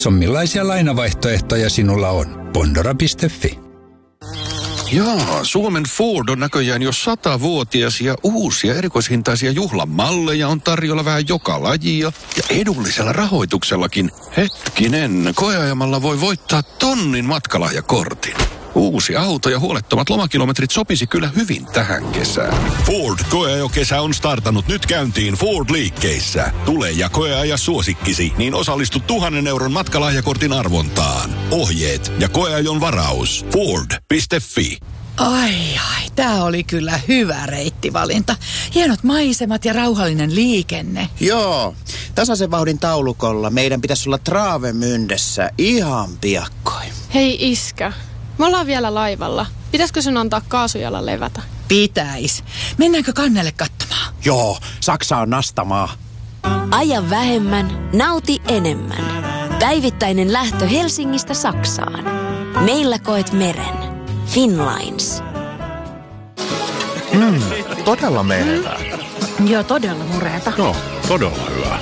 Katso millaisia lainavaihtoehtoja sinulla on. Bondora.fi. Jaa, Suomen Ford on näköjään jo 100-vuotias ja uusia erikoishintaisia juhlamalleja on tarjolla vähän joka lajia. Ja edullisella rahoituksellakin. Hetkinen, koeajamalla voi voittaa 1,000 matkalahjakortin. Uusi auto ja huolettomat lomakilometrit sopisi kyllä hyvin tähän kesään. Ford koeajokesä on startannut nyt käyntiin Ford-liikkeissä. Tule ja koeaja suosikkisi, niin osallistu 1,000 euron matkalahjakortin arvontaan. Ohjeet ja koeajon varaus. Ford.fi. Ai, tää oli kyllä hyvä reittivalinta. Hienot maisemat ja rauhallinen liikenne. Joo, tasaisen vauhdin taulukolla meidän pitäisi olla Travemündessä ihan piakkoin. Hei iskä, me ollaan vielä laivalla. Pitäisikö sun antaa kaasujalla levätä? Pitäis. Mennäänkö kannelle katsomaan? Joo, Saksa on nastamaa. Aja vähemmän, nauti enemmän. Päivittäinen lähtö Helsingistä Saksaan. Meillä koet meren. Finnlines. Todella menevää. Joo, todella mureeta. No, todella hyvä.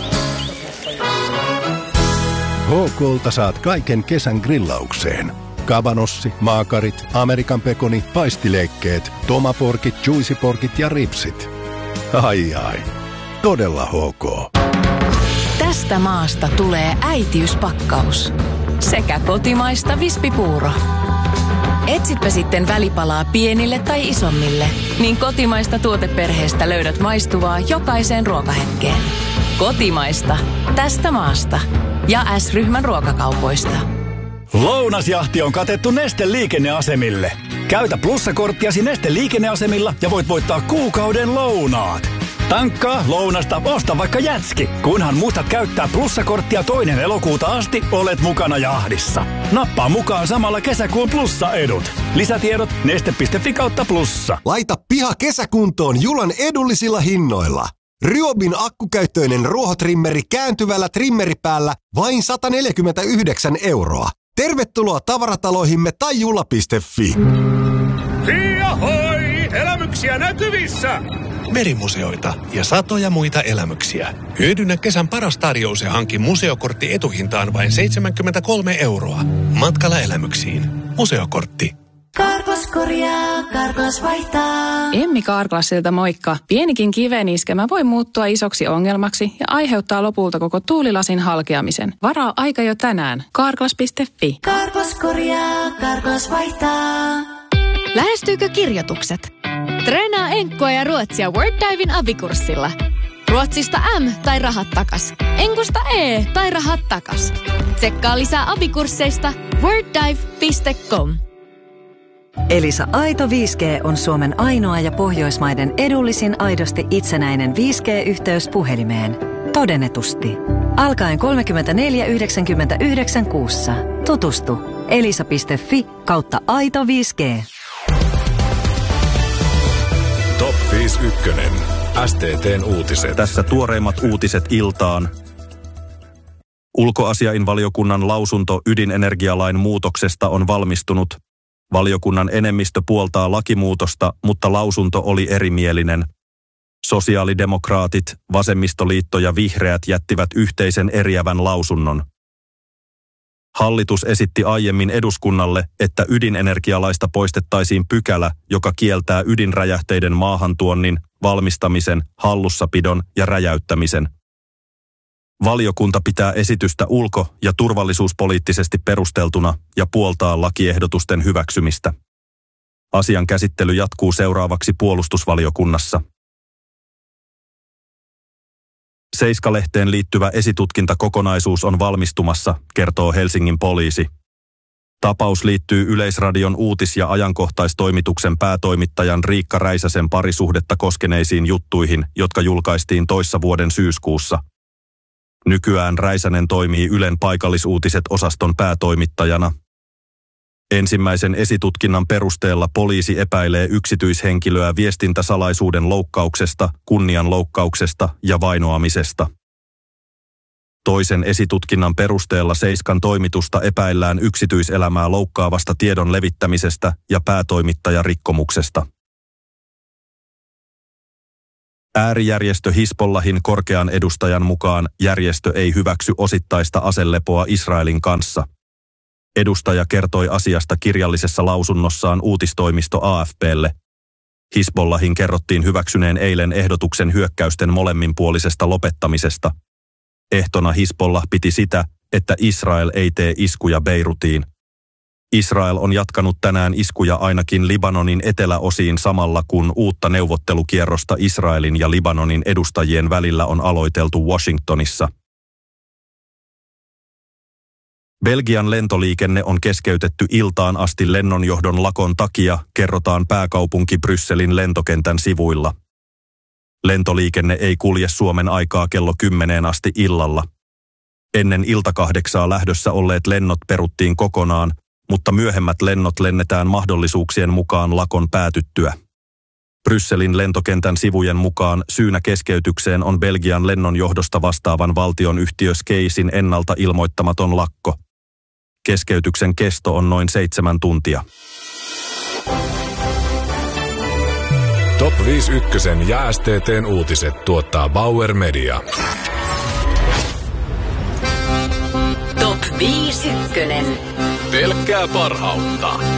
HK:lta saat kaiken kesän grillaukseen. Kabanossi, maakarit, Amerikan pekoni, paistileikkeet, tomaporkit, juicyporkit ja ripsit. Ai. Todella HK. Tästä maasta tulee äitiyspakkaus. Sekä kotimaista vispipuuro. Etsipä sitten välipalaa pienille tai isommille, niin kotimaista tuoteperheestä löydät maistuvaa jokaiseen ruokahetkeen. Kotimaista. Tästä maasta. Ja S-ryhmän ruokakaupoista. Lounasjahti on katettu Neste liikenneasemille. Käytä plussakorttiasi Neste liikenneasemilla ja voit voittaa kuukauden lounaat. Tankkaa, lounasta, osta vaikka jätski. Kunhan muistat käyttää plussakorttia 2. elokuuta asti, olet mukana jahdissa. Nappaa mukaan samalla kesäkuun plussaedut. Lisätiedot neste.fi/plussa. Laita piha kesäkuntoon Julan edullisilla hinnoilla. Ryobin akkukäyttöinen ruohotrimmeri kääntyvällä trimmeripäällä vain 149 €. Tervetuloa tavarataloihimme tai jula.fi. Hiahoi! Elämyksiä näkyvissä! Merimuseoita ja satoja muita elämyksiä. Hyödynnä kesän paras tarjous ja hanki museokortti etuhintaan vain 73 €. Matkalla elämyksiin. Museokortti. Karklas korjaa, Karklas vaihtaa. Emmi Karklasilta moikka. Pienikin kiveniskemä voi muuttua isoksi ongelmaksi ja aiheuttaa lopulta koko tuulilasin halkeamisen. Varaa aika jo tänään. Karklas.fi. Karklas korjaa, Karklas vaihtaa. Lähestyykö kirjoitukset? Treenaa enkkua ja ruotsia WordDiven abikurssilla. Ruotsista M tai rahat takas. Enkusta E tai rahat takas. Tsekkaa lisää abikursseista worddive.com. Elisa Aito 5G on Suomen ainoa ja Pohjoismaiden edullisin aidosti itsenäinen 5G-yhteys puhelimeen. Todennetusti. Alkaen 34,99 kuussa. Tutustu elisa.fi/aito 5G. Top 51. STT:n uutiset. Tässä tuoreimmat uutiset iltaan. Ulkoasiainvaliokunnan lausunto ydinenergialain muutoksesta on valmistunut. Valiokunnan enemmistö puoltaa lakimuutosta, mutta lausunto oli erimielinen. Sosiaalidemokraatit, vasemmistoliitto ja vihreät jättivät yhteisen eriävän lausunnon. Hallitus esitti aiemmin eduskunnalle, että ydinenergialaista poistettaisiin pykälä, joka kieltää ydinräjähteiden maahantuonnin, valmistamisen, hallussapidon ja räjäyttämisen. Valiokunta pitää esitystä ulko- ja turvallisuuspoliittisesti perusteltuna ja puoltaa lakiehdotusten hyväksymistä. Asian käsittely jatkuu seuraavaksi puolustusvaliokunnassa. Seiska-lehteen liittyvä esitutkintakokonaisuus on valmistumassa, kertoo Helsingin poliisi. Tapaus liittyy Yleisradion uutis- ja ajankohtaistoimituksen päätoimittajan Riikka Räisäsen parisuhdetta koskeneisiin juttuihin, jotka julkaistiin toissa vuoden syyskuussa. Nykyään Räisänen toimii Ylen paikallisuutiset-osaston päätoimittajana. Ensimmäisen esitutkinnan perusteella poliisi epäilee yksityishenkilöä viestintäsalaisuuden loukkauksesta, kunnianloukkauksesta ja vainoamisesta. Toisen esitutkinnan perusteella Seiskan toimitusta epäillään yksityiselämää loukkaavasta tiedon levittämisestä ja päätoimittajarikkomuksesta. Äärijärjestö Hisbollahin korkean edustajan mukaan järjestö ei hyväksy osittaista aselepoa Israelin kanssa. Edustaja kertoi asiasta kirjallisessa lausunnossaan uutistoimisto AFP:lle. Hisbollahin kerrottiin hyväksyneen eilen ehdotuksen hyökkäysten molemminpuolisesta lopettamisesta. Ehtona Hisbollah piti sitä, että Israel ei tee iskuja Beirutiin. Israel on jatkanut tänään iskuja ainakin Libanonin eteläosiin samalla, kun uutta neuvottelukierrosta Israelin ja Libanonin edustajien välillä on aloiteltu Washingtonissa. Belgian lentoliikenne on keskeytetty iltaan asti lennonjohdon lakon takia, kerrotaan pääkaupunki Brysselin lentokentän sivuilla. Lentoliikenne ei kulje Suomen aikaa kello 10 asti illalla. Ennen ilta 8 lähdössä olleet lennot peruttiin kokonaan, mutta myöhemmät lennot lennetään mahdollisuuksien mukaan lakon päätyttyä. Brysselin lentokentän sivujen mukaan syynä keskeytykseen on Belgian lennonjohdosta vastaavan valtionyhtiö Skeicin ennalta ilmoittamaton lakko. Keskeytyksen kesto on noin 7 tuntia. Top 5 ykkösen ja STT:n uutiset tuottaa Bauer Media. Top 5 ykkönen. Pelkkää parhautta.